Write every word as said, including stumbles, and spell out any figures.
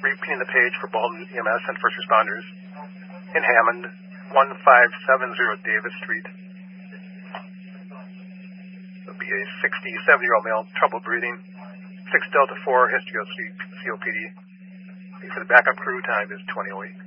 repeating the page for Bolton E M S and first responders. In Hammond, one five seven zero Davis Street. It'll be a sixty-seven-year-old male, trouble breathing. six Delta four, history of C O P D. For the backup crew, time is twenty oh eight.